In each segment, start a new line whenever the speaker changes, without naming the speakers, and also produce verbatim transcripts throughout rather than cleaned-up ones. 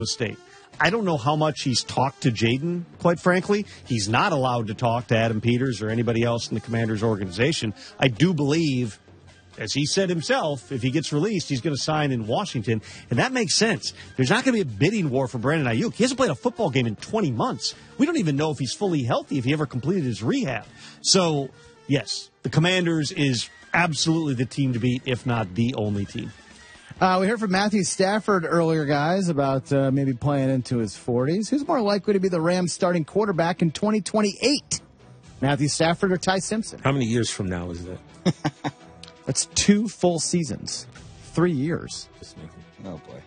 State. I don't know how much he's talked to Jaden, quite frankly. He's not allowed to talk to Adam Peters or anybody else in the Commanders organization. I do believe, as he said himself, if he gets released, he's going to sign in Washington, and that makes sense. There's not going to be a bidding war for Brandon Ayuk. He hasn't played a football game in twenty months. We don't even know if he's fully healthy, if he ever completed his rehab. So, yes, the Commanders is absolutely the team to beat, if not the only team.
Uh, we heard from Matthew Stafford earlier, guys, about uh, maybe playing into his forties. Who's more likely to be the Rams' starting quarterback in twenty twenty-eight? Matthew Stafford or Ty Simpson?
How many years from now is that?
That's two full seasons. Three years.
Just making.
Oh, boy.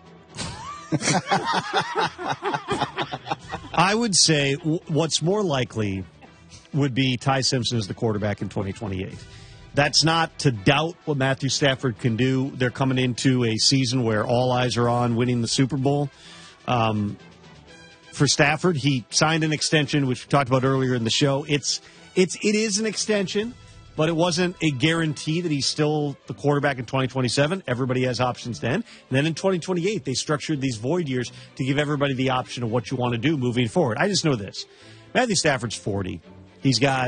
I would say w- what's more likely would be Ty Simpson as the quarterback in twenty twenty-eight. That's not to doubt what Matthew Stafford can do. They're coming into a season where all eyes are on winning the Super Bowl. Um, for Stafford, he signed an extension, which we talked about earlier in the show. It's it's it is an extension, but it wasn't a guarantee that he's still the quarterback in twenty twenty-seven. Everybody has options then. And then in twenty twenty-eight, they structured these void years to give everybody the option of what you want to do moving forward. I just know this. Matthew Stafford's forty. He's got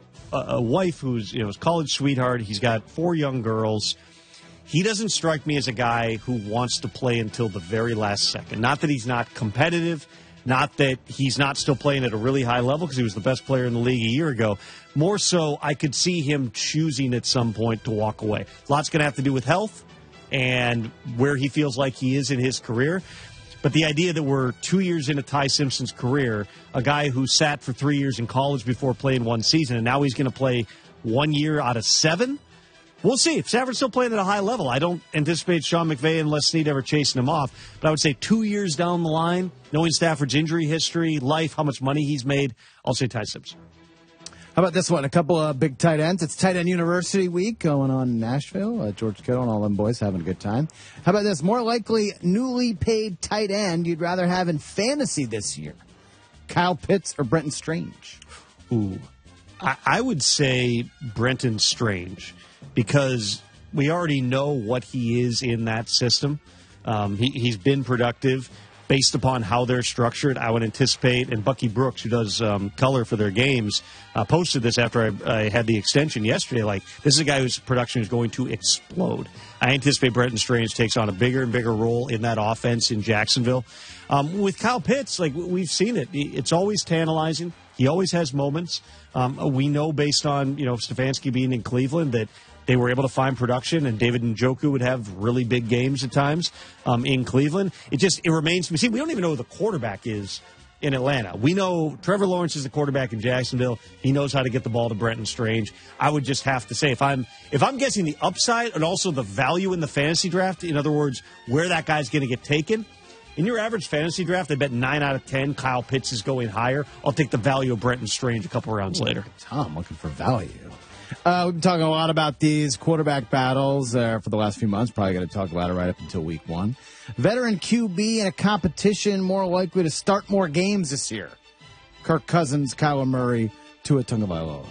a wife who's, you know, his college sweetheart. He's got four young girls. He doesn't strike me as a guy who wants to play until the very last second. Not that he's not competitive, not that he's not still playing at a really high level because he was the best player in the league a year ago. More so, I could see him choosing at some point to walk away. A lot's going to have to do with health and where he feels like he is in his career. But the idea that we're two years into Ty Simpson's career, a guy who sat for three years in college before playing one season, and now he's going to play one year out of seven, we'll see. If Stafford's still playing at a high level, I don't anticipate Sean McVay and Les Snead ever chasing him off. But I would say two years down the line, knowing Stafford's injury history, life, how much money he's made, I'll say Ty Simpson.
How about this one? A couple of big tight ends. It's Tight End University Week going on in Nashville. Uh, George Kittle and all them boys having a good time. How about this? More likely newly paid tight end you'd rather have in fantasy this year? Kyle Pitts or Brenton Strange?
Ooh. I, I would say Brenton Strange because we already know what he is in that system. Um, he, he's been productive. Based upon how they're structured, I would anticipate, and Bucky Brooks, who does um, color for their games, uh, posted this after I, I had the extension yesterday, like, this is a guy whose production is going to explode. I anticipate Brenton Strange takes on a bigger and bigger role in that offense in Jacksonville. Um, with Kyle Pitts, like, we've seen it. It's always tantalizing. He always has moments. Um, we know based on, you know, Stefanski being in Cleveland that they were able to find production, and David Njoku would have really big games at times um, in Cleveland. It just it remains to be seen. We don't even know who the quarterback is in Atlanta. We know Trevor Lawrence is the quarterback in Jacksonville. He knows how to get the ball to Brenton Strange. I would just have to say, if I'm if I'm guessing the upside and also the value in the fantasy draft, in other words, where that guy's going to get taken, in your average fantasy draft, I bet nine out of ten Kyle Pitts is going higher. I'll take the value of Brenton Strange a couple rounds
Ooh,
later.
Tom looking for value. Uh, we've been talking a lot about these quarterback battles uh, for the last few months. Probably going to talk about it right up until week one. Veteran Q B in a competition more likely to start more games this year. Kirk Cousins, Kyler Murray, Tua Tagovailoa.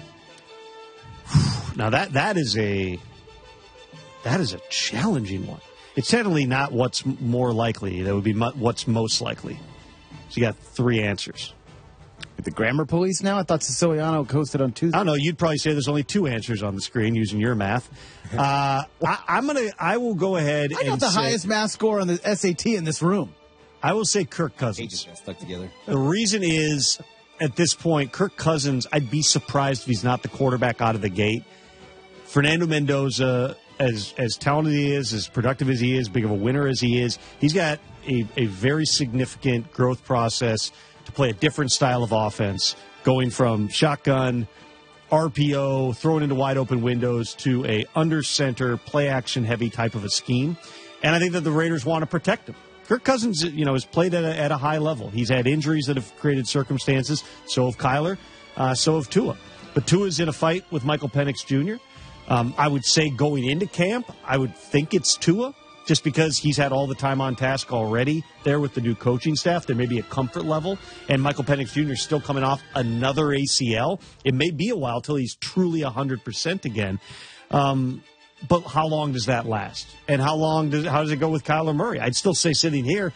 Now that that is a that is a challenging one. It's certainly not what's more likely. That would be mo- what's most likely. So you got three answers.
The grammar police now? I thought Siciliano posted on Tuesday.
I don't know. You'd probably say there's only two answers on the screen using your math. Uh, I, I'm gonna. I will go ahead.
I got
and
the
say,
highest math score on the S A T in this room.
I will say Kirk Cousins.
Pages got stuck together.
The reason is, at this point, Kirk Cousins. I'd be surprised if he's not the quarterback out of the gate. Fernando Mendoza, as as talented as he is, as productive as he is, big of a winner as he is, he's got a, a very significant growth process to play a different style of offense. Going from shotgun, R P O, throwing into wide open windows to a under center, play action heavy type of a scheme. And I think that the Raiders want to protect him. Kirk Cousins, you know, has played at a, at a high level. He's had injuries that have created circumstances. So have Kyler. Uh, so have Tua. But Tua's in a fight with Michael Penix Junior Um, I would say going into camp, I would think it's Tua. Just because he's had all the time on task already there with the new coaching staff, there may be a comfort level. And Michael Penix Junior is still coming off another A C L. It may be a while till he's truly one hundred percent again. Um, but how long does that last? And how long does how does it go with Kyler Murray? I'd still say sitting here,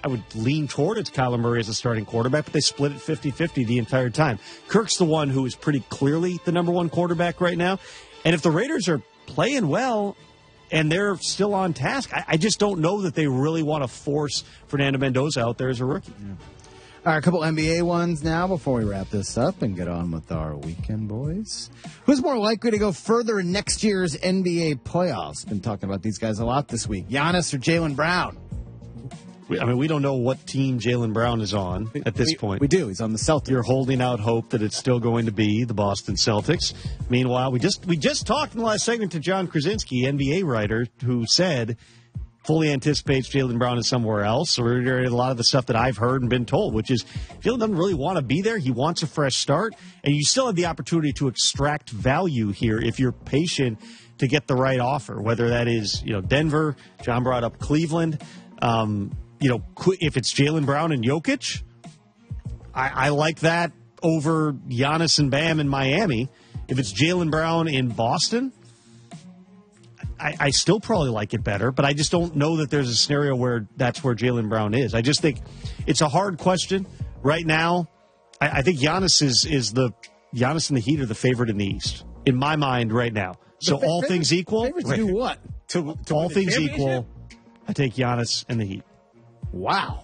I would lean toward it's Kyler Murray as a starting quarterback, but they split it fifty-fifty the entire time. Kirk's the one who is pretty clearly the number one quarterback right now. And if the Raiders are playing well and they're still on task, I, I just don't know that they really want to force Fernando Mendoza out there as a rookie.
Yeah. All right, a couple N B A ones now before we wrap this up and get on with our weekend, boys. Who's more likely to go further in next year's N B A playoffs? Been talking about these guys a lot this week. Giannis or Jaylen Brown?
I mean, we don't know what team Jaylen Brown is on at this
we,
point.
We do. He's on the Celtics.
You're holding out hope that it's still going to be the Boston Celtics. Meanwhile, we just we just talked in the last segment to John Krasinski, N B A writer, who said fully anticipates Jaylen Brown is somewhere else, or a lot of the stuff that I've heard and been told, which is Jaylen doesn't really want to be there. He wants a fresh start, and you still have the opportunity to extract value here if you're patient to get the right offer, whether that is, you know, Denver. John brought up Cleveland. Um, you know, if it's Jaylen Brown and Jokic, I, I like that over Giannis and Bam in Miami. If it's Jaylen Brown in Boston, I, I still probably like it better, but I just don't know that there's a scenario where that's where Jaylen Brown is. I just think it's a hard question right now. I, I think Giannis is is the Giannis and the Heat are the favorite in the East in my mind right now. So all
favorite,
things equal,
favorites do what?
To, to all things equal, I take Giannis and the Heat.
Wow.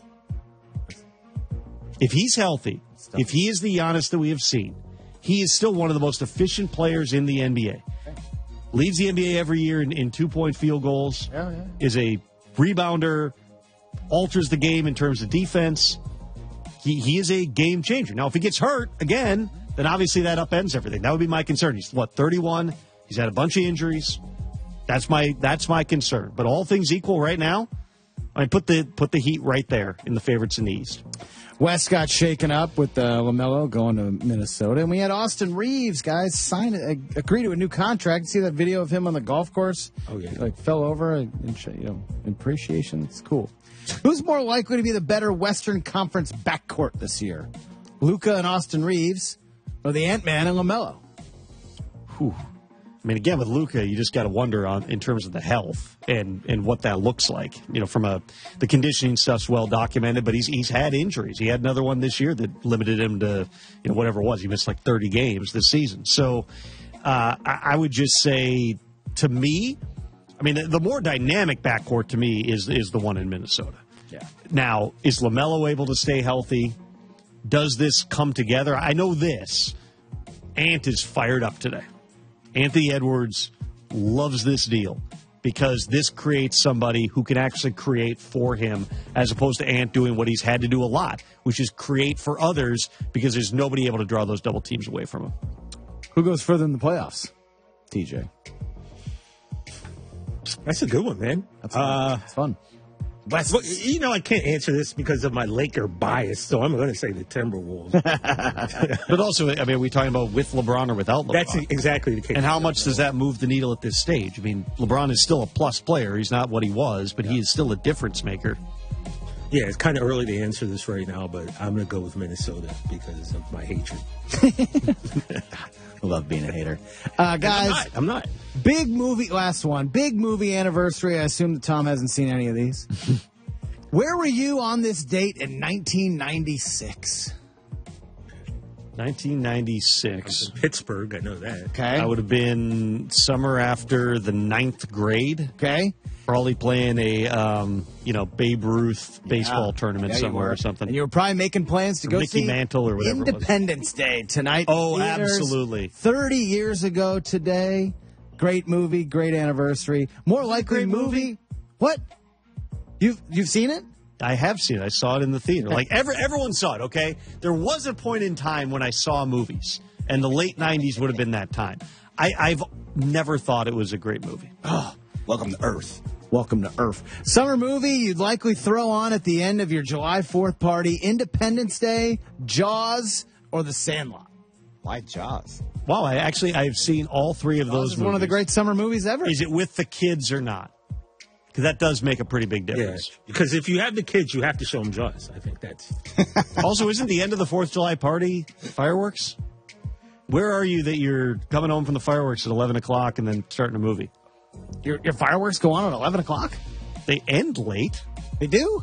If he's healthy, if he is the Giannis that we have seen, he is still one of the most efficient players in the N B A. Leads the N B A every year in, in two-point field goals,
yeah, yeah.
is a rebounder, alters the game in terms of defense. He he is a game changer. Now, if he gets hurt again, then obviously that upends everything. That would be my concern. He's, what, thirty-one? He's had a bunch of injuries. That's my that's my concern. But all things equal right now, I mean, put the put the Heat right there in the favorites in the East.
West got shaken up with uh, LaMelo going to Minnesota, and we had Austin Reeves, guys, sign uh, agree to a new contract. See that video of him on the golf course?
Oh yeah,
he, like fell over. In, you know, appreciation. It's cool. Who's more likely to be the better Western Conference backcourt this year, Luka and Austin Reeves, or the Ant-Man and LaMelo?
Whew. I mean, again, with Luka, you just got to wonder on in terms of the health and, and what that looks like. You know, from a the conditioning stuff's well documented, but he's he's had injuries. He had another one this year that limited him to, you know, whatever it was. He missed like thirty games this season. So uh, I, I would just say, to me, I mean, the, the more dynamic backcourt to me is is the one in Minnesota.
Yeah.
Now, is LaMelo able to stay healthy? Does this come together? I know this. Ant is fired up today. Anthony Edwards loves this deal because this creates somebody who can actually create for him as opposed to Ant doing what he's had to do a lot, which is create for others because there's nobody able to draw those double teams away from him.
Who goes further in the playoffs? T J.
That's a good one, man.
That's
uh,
it's fun.
West. Well, you know, I can't answer this because of my Laker bias, so I'm going to say the Timberwolves.
But also, I mean, are we talking about with LeBron or without LeBron?
That's exactly the case.
And how much does that move the needle at this stage? I mean, LeBron is still a plus player. He's not what he was, but yeah. he is still a difference maker.
Yeah, it's kind of early to answer this right now, but I'm going to go with Minnesota because of my hatred.
I love being a hater. Uh, guys,
I'm not, I'm not.
Big movie, last one. Big movie anniversary. I assume that Tom hasn't seen any of these. Where were you on this date in nineteen ninety-six?
nineteen ninety-six.
Pittsburgh, I know that.
Okay.
I would have been summer after the ninth grade.
Okay.
Probably playing a, um, you know, Babe Ruth baseball
yeah.
tournament
yeah,
somewhere or something.
And you were probably making plans to
or
go
Mickey
see
Mantle or whatever
Independence Day tonight.
Oh,
Theaters,
absolutely.
thirty years ago today. Great movie, great anniversary. More likely movie. movie. What? You've you've seen it?
I have seen it. I saw it in the theater. Like every, everyone saw it, okay? There was a point in time when I saw movies, and the late nineties would have been that time. I, I've never thought it was a great movie.
Oh, welcome to Earth. Welcome to Earth. Summer movie you'd likely throw on at the end of your July fourth party, Independence Day, Jaws, or The Sandlot?
Why Jaws?
Wow, I actually, I've seen all three of
Jaws
those
is
movies.
one of the great summer movies ever.
Is it with the kids or not? Because that does make a pretty big
Yeah,
difference.
because if you have the kids, you have to show them Jaws. I think that's...
Also, isn't the end of the fourth of July party fireworks? Where are you that you're coming home from the fireworks at eleven o'clock and then starting a movie?
Your, your fireworks go on at eleven o'clock?
They end late.
They do?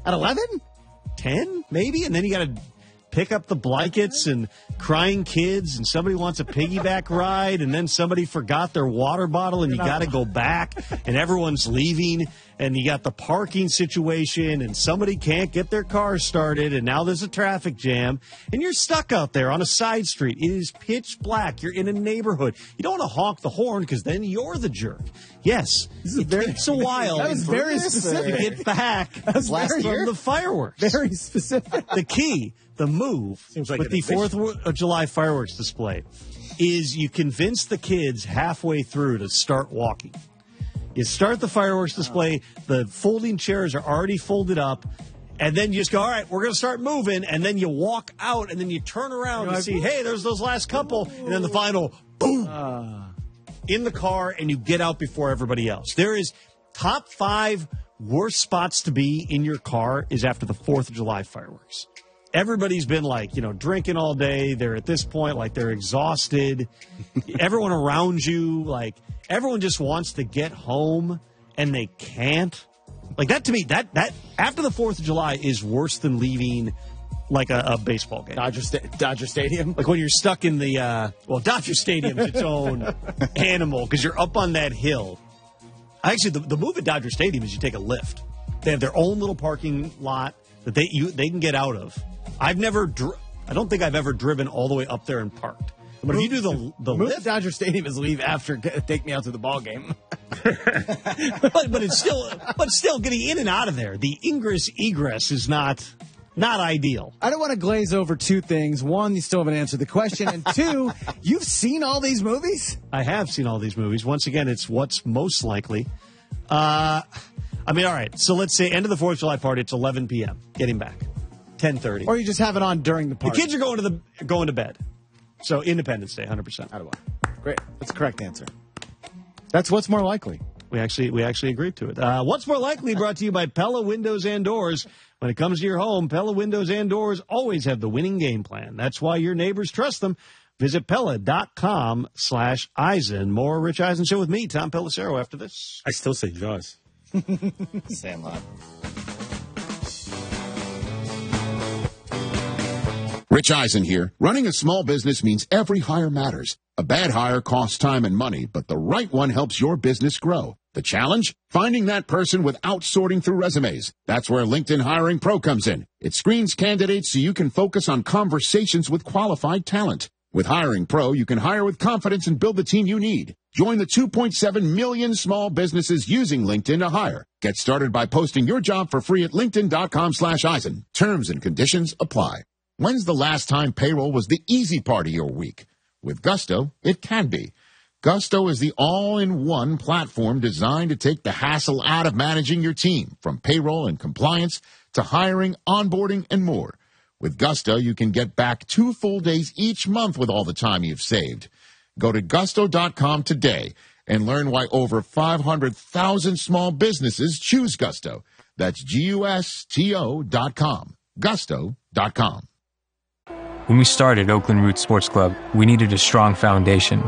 At eleven?
ten, maybe? And then you got to pick up the blankets and crying kids, and somebody wants a piggyback ride, and then somebody forgot their water bottle, and you got to go back, and everyone's leaving, and you got the parking situation, and somebody can't get their car started, and now there's a traffic jam, and you're stuck out there on a side street. It is pitch black. You're in a neighborhood. You don't want to honk the horn because then you're the jerk. Yes, it
very,
takes a while
that was very specific.
to get back
That's
from
very,
the fireworks.
Very specific.
The key, the move
Seems like
with
an
the
efficient-
fourth of July fireworks display is you convince the kids halfway through to start walking. You start the fireworks display, the folding chairs are already folded up, and then you just go, all right, we're going to start moving, and then you walk out, and then you turn around
You're
and
like,
see, hey, there's those last couple, and then the final, boom,
Uh,
in the car, and you get out before everybody else. There is top five worst spots to be in your car is after the fourth of July fireworks. Everybody's been like, you know, drinking all day. They're at this point, like they're exhausted. Everyone around you, like everyone just wants to get home and they can't. Like that to me, that, that after the fourth of July is worse than leaving like a, a baseball game.
Dodger, Sta- Dodger Stadium.
Like when you're stuck in the, uh, well, Dodger Stadium's its own animal because you're up on that hill. Actually, the, the move at Dodger Stadium is you take a lift. They have their own little parking lot that they you, they can get out of. I've never, dr- I don't think I've ever driven all the way up there and parked. But if you do the the
Move
lift,
to Dodger Stadium is leave after take me out to the ball game.
but, but it's still, but still getting in and out of there. The ingress egress is not not ideal.
I don't want to glaze over two things. One, you still haven't answered the question, and two, you've seen all these movies.
I have seen all these movies. Once again, it's what's most likely. Uh, I mean, all right. So let's say end of the fourth of July party. It's eleven p.m. Getting back, ten thirty.
Or you just have it on during the
The
party.
kids are going to the going to bed. So Independence Day, one hundred percent.
Out of line. Great. That's the correct answer. That's what's more likely.
We actually we actually agreed to it. Uh, what's more likely brought to you by Pella Windows and Doors. When it comes to your home, Pella Windows and Doors always have the winning game plan. That's why your neighbors trust them. Visit Pella.com slash Eisen. More Rich Eisen Show with me, Tom Pelissero, after this.
I still say Jaws.
Sandlot.
Rich Eisen here. Running a small business means every hire matters. A bad hire costs time and money, but the right one helps your business grow. The challenge? Finding that person without sorting through resumes. That's where LinkedIn Hiring Pro comes in. It screens candidates so you can focus on conversations with qualified talent. With Hiring Pro, you can hire with confidence and build the team you need. Join the two point seven million small businesses using LinkedIn to hire. Get started by posting your job for free at linkedin.com slash Eisen. Terms and conditions apply. When's the last time payroll was the easy part of your week? With Gusto, it can be. Gusto is the all-in-one platform designed to take the hassle out of managing your team, from payroll and compliance to hiring, onboarding, and more. With Gusto, you can get back two full days each month with all the time you've saved. Go to gusto dot com today and learn why over five hundred thousand small businesses choose Gusto. That's G U S T O dot com. gusto dot com.
When we started Oakland Roots Sports Club, we needed a strong foundation.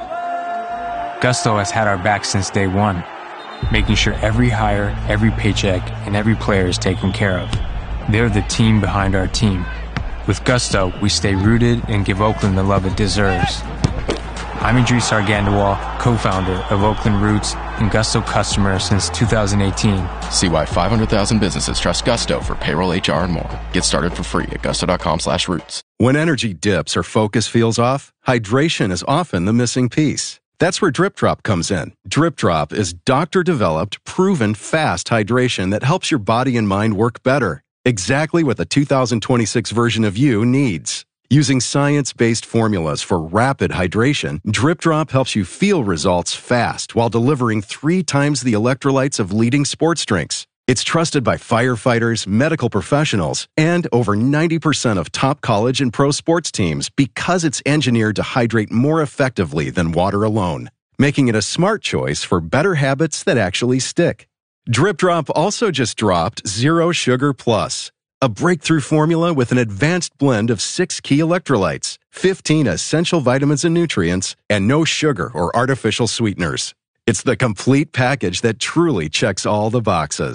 Gusto has had our back since day one, making sure every hire, every paycheck, and every player is taken care of. They're the team behind our team. With Gusto, we stay rooted and give Oakland the love it deserves. I'm Idris Argandawal, co-founder of Oakland Roots and Gusto customer since two thousand eighteen.
See why five hundred thousand businesses trust Gusto for payroll, H R, and more. Get started for free at gusto.com slash roots.
When energy dips or focus feels off, hydration is often the missing piece. That's where Drip Drop comes in. Drip Drop is doctor-developed, proven fast hydration that helps your body and mind work better. Exactly what the two thousand twenty-six version of you needs. Using science-based formulas for rapid hydration, Drip Drop helps you feel results fast while delivering three times the electrolytes of leading sports drinks. It's trusted by firefighters, medical professionals, and over ninety percent of top college and pro sports teams because it's engineered to hydrate more effectively than water alone, making it a smart choice for better habits that actually stick. Drip Drop also just dropped Zero Sugar Plus, a breakthrough formula with an advanced blend of six key electrolytes, fifteen essential vitamins and nutrients, and no sugar or artificial sweeteners. It's the complete package that truly checks all the boxes.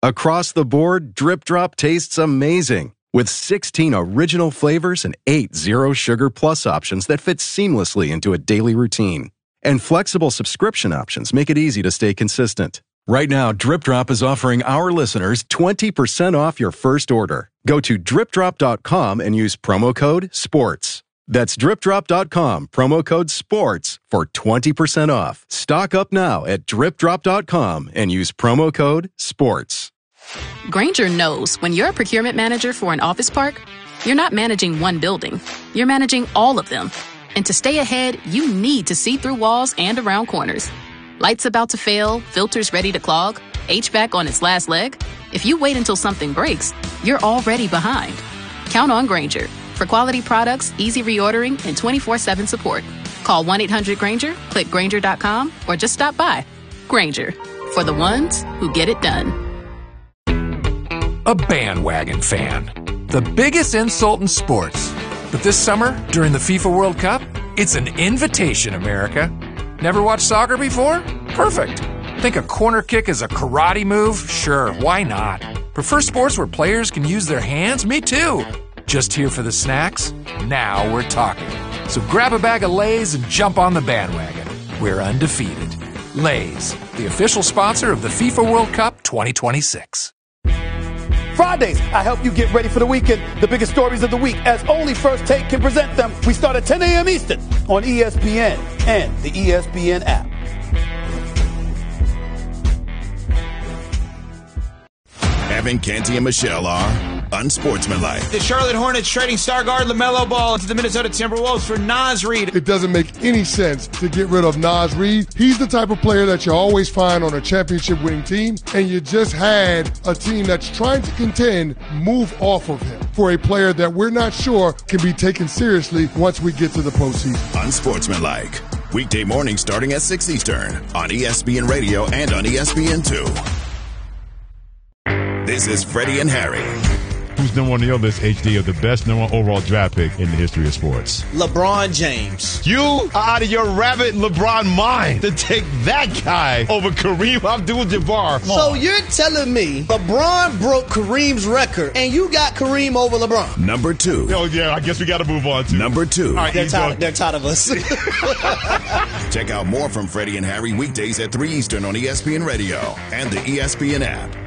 Across the board, Drip Drop tastes amazing. With sixteen original flavors and eight zero sugar plus options that fit seamlessly into a daily routine. And flexible subscription options make it easy to stay consistent. Right now, Drip Drop is offering our listeners twenty percent off your first order. Go to drip drop dot com and use promo code SPORTS. That's drip drop dot com, promo code SPORTS for twenty percent off. Stock up now at drip drop dot com and use promo code SPORTS.
Grainger knows when you're a procurement manager for an office park, you're not managing one building. You're managing all of them. And to stay ahead, you need to see through walls and around corners. Lights about to fail, filters ready to clog, H V A C on its last leg. If you wait until something breaks, you're already behind. Count on Grainger for quality products, easy reordering, and twenty-four seven support. Call one eight hundred Grainger, click Grainger dot com, or just stop by. Grainger, for the ones who get it done.
A bandwagon fan. The biggest insult in sports. But this summer, during the FIFA World Cup, it's an invitation, America. Never watched soccer before? Perfect. Think a corner kick is a karate move? Sure, why not? Prefer sports where players can use their hands? Me too. Just here for the snacks? Now we're talking. So grab a bag of Lay's and jump on the bandwagon. We're undefeated. Lay's, the official sponsor of the FIFA World Cup twenty twenty-six.
Fridays, I help you get ready for the weekend. The biggest stories of the week, as only First Take can present them. We start at ten a.m. Eastern on E S P N and the E S P N app.
Evan, Canty, and Michelle are unsportsmanlike.
The Charlotte Hornets trading star guard LaMelo Ball to the Minnesota Timberwolves for Naz Reid.
It doesn't make any sense to get rid of Naz Reid. He's the type of player that you always find on a championship-winning team, and you just had a team that's trying to contend move off of him for a player that we're not sure can be taken seriously once we get to the postseason.
Unsportsmanlike. Weekday morning starting at six Eastern on E S P N Radio and on E S P N two. This is Freddie and Harry.
Who's number one on your list, H D, of the best number one overall draft pick in the history of sports?
LeBron James.
You are out of your rabbit LeBron mind to take that guy over Kareem Abdul-Jabbar.
So you're telling me LeBron broke Kareem's record, and you got Kareem over LeBron?
Number two.
Oh, yeah, I guess we got to move on to.
Number two.
All right, they're, tired, they're tired of us.
Check out more from Freddie and Harry weekdays at three Eastern on E S P N Radio and the E S P N app.